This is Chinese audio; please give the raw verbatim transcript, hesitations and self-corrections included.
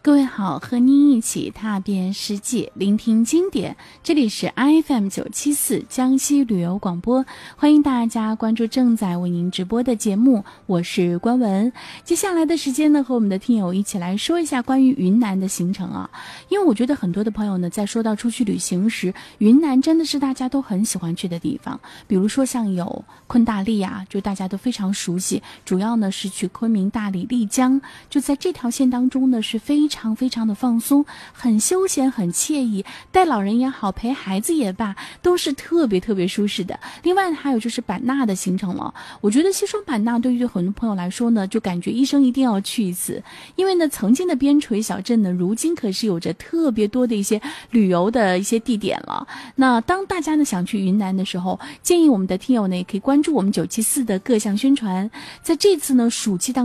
各位好，和您一起踏遍世界，聆听经典。这里是 F M 九七四江西旅游广播，欢迎大家关注正在为您直播的节目，我是关文。接下来的时间呢，和我们的听友一起来说一下关于云南的行程啊。因为我觉得很多的朋友呢，在说到出去旅行时，云南真的是大家都很喜欢去的地方。比如说像有昆大丽啊，就大家都非常熟悉，主要呢是去昆明、大理、丽江，就在这条线当中呢是非常非常非常的放松，很休闲，很惬意，带老人也好，陪孩子也罢，都是特别特别舒适的。另外还有就是版纳的行程了，我觉得西双版纳对于很多朋友来说呢，就感觉一生一定要去一次，因为呢曾经的边陲小镇呢，如今可是有着特别多的一些旅游的一些地点了。那当大家呢想去云南的时候，建议我们的听友呢也可以关注我们九七四的各项宣传，在这次呢暑期当